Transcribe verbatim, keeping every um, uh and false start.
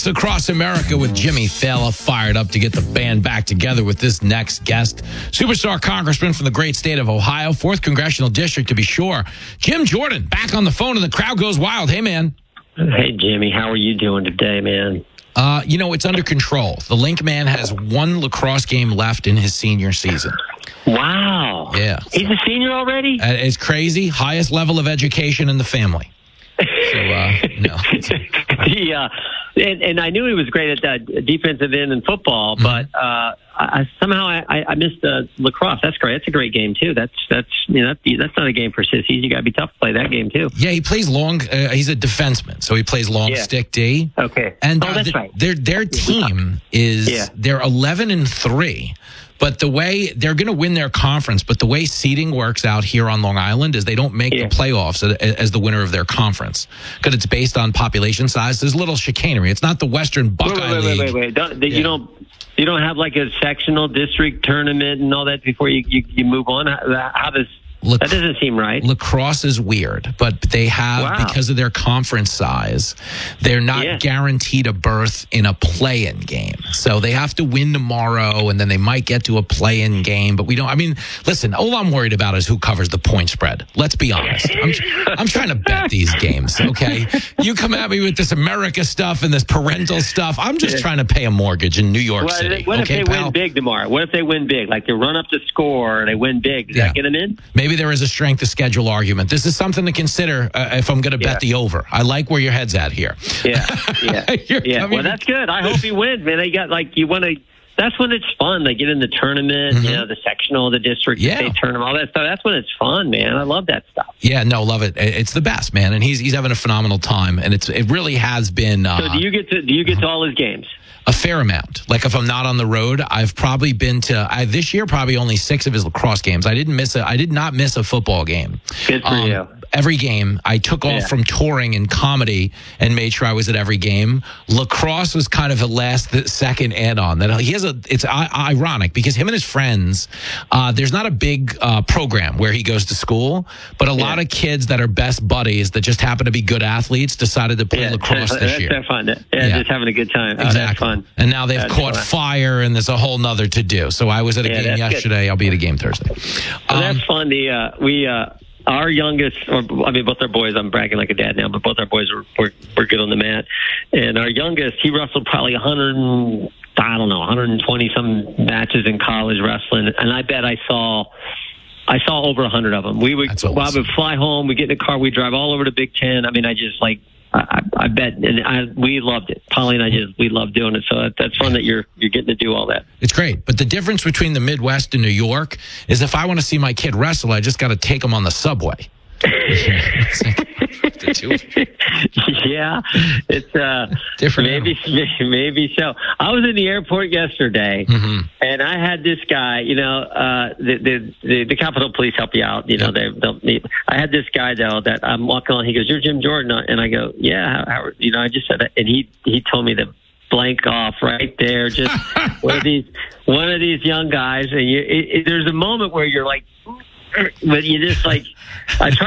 Across America with Jimmy Fallon, fired up to get the band back together with this next guest. Superstar congressman from the great state of Ohio, fourth Congressional District to be sure. Jim Jordan, back on the phone, and the crowd goes wild. Hey, man. Hey, Jimmy. How are you doing today, man? Uh, you know, it's under control. The Link Man has one lacrosse game left in his senior season. Wow. Yeah. He's a senior already? Uh, it's crazy. Highest level of education in the family. So, uh, no. the, uh, and, and I knew he was great at that defensive end in football, mm-hmm. but uh, I, somehow I, I missed uh, lacrosse. That's great. That's a great game too. That's that's you know that's, that's not a game for sissies. You got to be tough to play that game too. Yeah, he plays long. Uh, he's a defenseman, so he plays long yeah. stick D. Okay. And oh, uh, that's th- right. Their their team is yeah. they're eleven and three. But the way they're going to win their conference, but the way seeding works out here on Long Island is they don't make yeah. the playoffs as the winner of their conference because it's based on population size. There's little chicanery. It's not the Western Buckeye wait, wait, League. Wait, wait, wait, wait. Don't, yeah. You don't you don't have like a sectional district tournament and all that before you, you, you move on? How, how does Lac- that doesn't seem right. Lacrosse is weird, but they have, wow. because of their conference size, they're not yeah. guaranteed a berth in a play-in game. So they have to win tomorrow, and then they might get to a play-in game. But we don't, I mean, listen, all I'm worried about is who covers the point spread. Let's be honest. I'm, I'm trying to bet these games, okay? You come at me with this America stuff and this parental stuff. I'm just yeah. trying to pay a mortgage in New York well, City. What okay, if they pal? win big tomorrow? What if they win big? Like they run up the score and they win big. Does yeah. that get them in? Maybe there is a strength of schedule argument. This is something to consider uh, if I'm going to bet yeah. the over. I like where your head's at here. Yeah, yeah, yeah. Well, that's good. I hope he wins, man. They got like you want to. That's when it's fun. They get in the tournament, mm-hmm. you know, the sectional, the district, yeah. the state tournament, all that stuff. That's when it's fun, man. I love that stuff. Yeah, no, love it. It's the best, man. And he's he's having a phenomenal time, and it's it really has been. Uh, so do you get to do you get to all his games? A fair amount. Like if I'm not on the road, I've probably been to I, this year probably only six of his lacrosse games. I didn't miss a I did not miss a football game. Good for um, you. Every game. I took off yeah. from touring and comedy and made sure I was at every game. Lacrosse was kind of a last second add-on. That he has a. It's ironic because him and his friends. Uh, there's not a big uh, program where he goes to school, but a yeah. lot of kids that are best buddies that just happen to be good athletes decided to play yeah. lacrosse that's, this that's year. That's fun. Yeah, yeah, just having a good time. Exactly. Oh, that's fun. And now they've that's caught fun. fire, and there's a whole nother to do. So I was at a yeah, game yesterday. Good. I'll be at a game Thursday. Well, um, that's fun. The uh, we. Uh, Our youngest, or I mean, both our boys, I'm bragging like a dad now, but both our boys were, were, were good on the mat. And our youngest, he wrestled probably one hundred, I don't know, one hundred twenty some matches in college wrestling. And I bet I saw, I saw over one hundred of them. We would, awesome. well, I would fly home, we get in the car, we drive all over to Big Ten. I mean, I just like, I, I bet, and I, we loved it. Polly and I just, we loved doing it. So that, that's fun that you're you're getting to do all that. It's great. But the difference between the Midwest and New York is if I want to see my kid wrestle, I just got to take him on the subway. yeah, it's uh, different. Maybe, maybe so. I was in the airport yesterday, mm-hmm. and I had this guy. You know, uh, the, the the the Capitol Police help you out. You know, they they'll. They, I had this guy though that I'm walking on. He goes, "You're Jim Jordan," and I go, "Yeah." How, how, you know, I just said that, and he he told me to blank off right there. Just one of these one of these young guys, and you, it, it, there's a moment where you're like, but you just like, I try.